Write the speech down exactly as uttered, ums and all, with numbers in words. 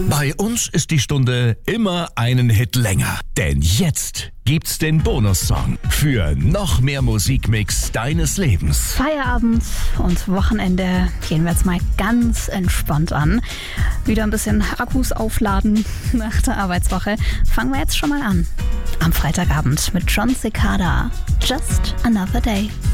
Bei uns ist die Stunde immer einen Hit länger. Denn jetzt gibt's den Bonussong für noch mehr Musikmix deines Lebens. Feierabend und Wochenende gehen wir jetzt mal ganz entspannt an. Wieder ein bisschen Akkus aufladen nach der Arbeitswoche. Fangen wir jetzt schon mal an. Am Freitagabend mit Jon Secada. Just Another Day.